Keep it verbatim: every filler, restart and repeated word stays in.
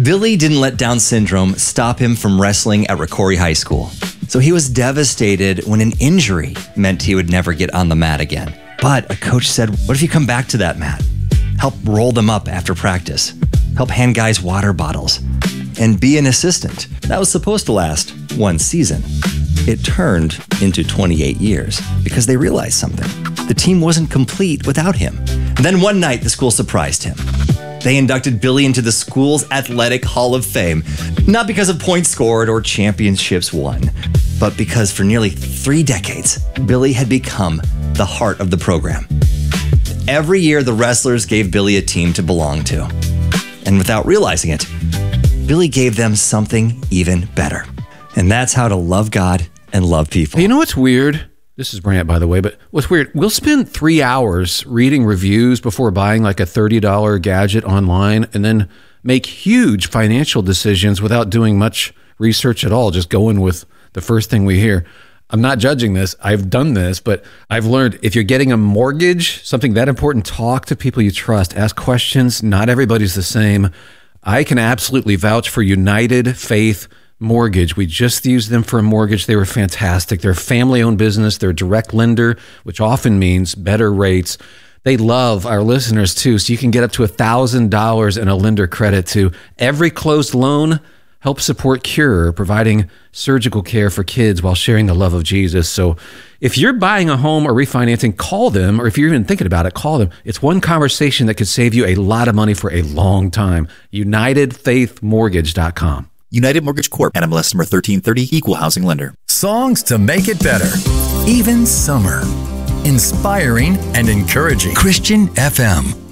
Billy didn't let Down syndrome stop him from wrestling at Rocori High School. So he was devastated when an injury meant he would never get on the mat again. But a coach said, what if you come back to that mat? Help roll them up after practice. Help hand guys water bottles. And be an assistant. That was supposed to last one season. It turned into twenty-eight years because they realized something. The team wasn't complete without him. And then one night, the school surprised him. They inducted Billy into the school's Athletic Hall of Fame, not because of points scored or championships won, but because for nearly three decades, Billy had become the heart of the program. Every year, the wrestlers gave Billy a team to belong to. And without realizing it, Billy gave them something even better. And that's how to love God and love people. Hey, you know what's weird? This is Brant, by the way, but what's weird, we'll spend three hours reading reviews before buying like a thirty dollars gadget online and then make huge financial decisions without doing much research at all, just going with the first thing we hear. I'm not judging this. I've done this, but I've learned if you're getting a mortgage, something that important, talk to people you trust, ask questions. Not everybody's the same. I can absolutely vouch for United Faith Mortgage. We just used them for a mortgage. They were fantastic. They're a family-owned business. They're a direct lender, which often means better rates. They love our listeners too, so you can get up to one thousand dollars in a lender credit to every closed loan. Help support Cure, providing surgical care for kids while sharing the love of Jesus. So if you're buying a home or refinancing, call them, or if you're even thinking about it, call them. It's one conversation that could save you a lot of money for a long time. United Faith Mortgage dot com. United Mortgage Corp. N M L S number thirteen thirty, Equal Housing Lender. Songs to make it better. Even summer. Inspiring and encouraging. Christian F M.